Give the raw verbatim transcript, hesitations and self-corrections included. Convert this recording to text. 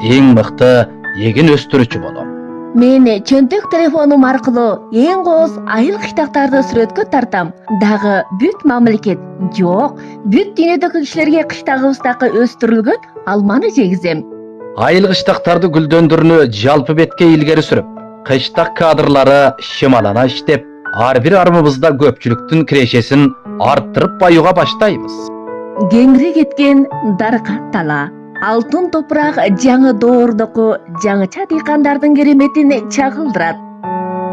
эң мыкты эгин өстүрүүчү болом. Мен чөнтөк телефонум аркылуу эң кооз айыл кыштактарды сүрөткө тартам. Дагы бүт мамлекет, жок, бүт дүйнөдөгү кишилерге кыштагыбыздагы өстүрүлгөн алманы жегизем. Айыл кыштактарды гүлдөндүрүүнү жалпы бетке илгери сүрүп, кыштак кадрлары шымалана иштеп, ар бир армыбызда көпчүлүктүн кирешесин арттырып баюуга баштайбыз. Кеңири кеткен даркат тала, алтын топурак жаңы доордоку жаңыча дыйкандардын кереметин чагылдырат.